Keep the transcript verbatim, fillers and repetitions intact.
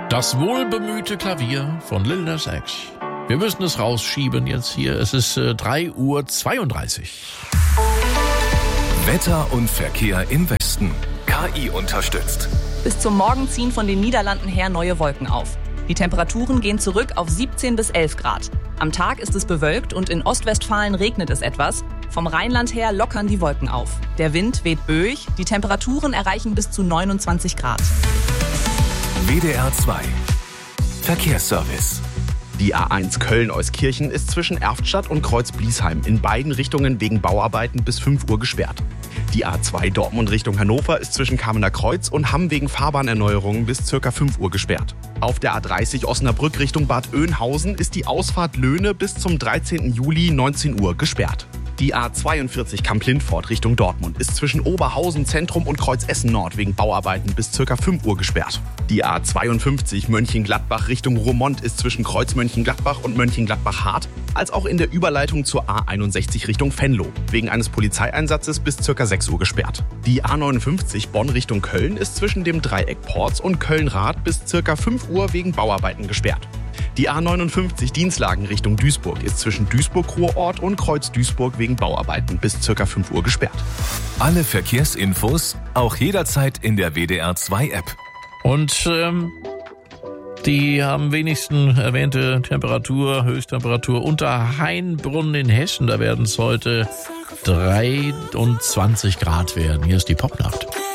Das wohlbemühte Klavier von Lil Nas X. Wir müssen es rausschieben jetzt hier. Es ist äh, drei Uhr zweiunddreißig. Wetter und Verkehr im Westen. K I unterstützt. Bis zum Morgen ziehen von den Niederlanden her neue Wolken auf. Die Temperaturen gehen zurück auf siebzehn bis elf Grad. Am Tag ist es bewölkt und in Ostwestfalen regnet es etwas. Vom Rheinland her lockern die Wolken auf. Der Wind weht böig, die Temperaturen erreichen bis zu neunundzwanzig Grad. W D R zwei Verkehrsservice. Die A eins Köln-Euskirchen ist zwischen Erftstadt und Kreuz-Bliesheim in beiden Richtungen wegen Bauarbeiten bis fünf Uhr gesperrt. Die A zwei Dortmund Richtung Hannover ist zwischen Kamener Kreuz und Hamm wegen Fahrbahnerneuerungen bis ca. fünf Uhr gesperrt. Auf der A dreißig Osnabrück Richtung Bad Oeynhausen ist die Ausfahrt Löhne bis zum dreizehnten Juli neunzehn Uhr gesperrt. Die A zweiundvierzig Kamp-Lindfort Richtung Dortmund ist zwischen Oberhausen Zentrum und Kreuz-Essen Nord wegen Bauarbeiten bis ca. fünf Uhr gesperrt. Die A zweiundfünfzig Mönchengladbach Richtung Roermond ist zwischen Kreuz Mönchengladbach und Mönchengladbach-Hart, als auch in der Überleitung zur A einundsechzig Richtung Venlo wegen eines Polizeieinsatzes bis ca. sechs Uhr gesperrt. Die A neunundfünfzig Bonn Richtung Köln ist zwischen dem Dreieck Porz und Köln-Rath bis ca. fünf Uhr wegen Bauarbeiten gesperrt. Die A neunundfünfzig Dienstlagen Richtung Duisburg ist zwischen Duisburg-Ruhrort und Kreuz-Duisburg wegen Bauarbeiten bis ca. fünf Uhr gesperrt. Alle Verkehrsinfos auch jederzeit in der W D R zwei App. Und ähm, die am wenigsten erwähnte Temperatur, Höchsttemperatur unter Hainbrunn in Hessen, da werden es heute dreiundzwanzig Grad werden. Hier ist die Popnacht.